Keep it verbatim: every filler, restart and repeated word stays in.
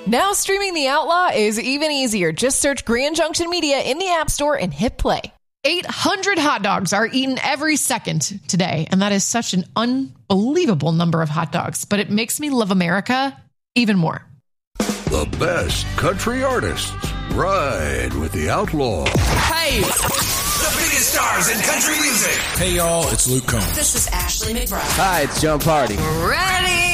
Now streaming The Outlaw is even easier. Just search Grand Junction Media in the App Store and hit play. eight hundred hot dogs are eaten every second today, and that is such an unbelievable number of hot dogs, but it makes me love America even more. The best country artists ride with The Outlaw. Hey! The biggest stars in country music. Hey, y'all, it's Luke Combs. This is Ashley McBride. Hi, it's John Party. Ready?